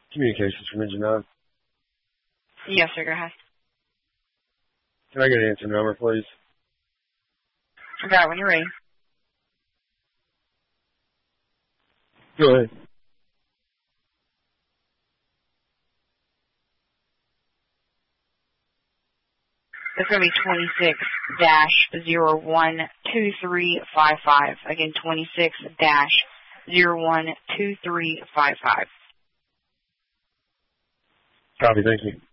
Communications from Engine 9. Yes, sir, go ahead. Can I get an answer number, please? Okay, when you're ready. Go ahead. It's going to be 26-012355. Again, 26-012355. Copy, thank you.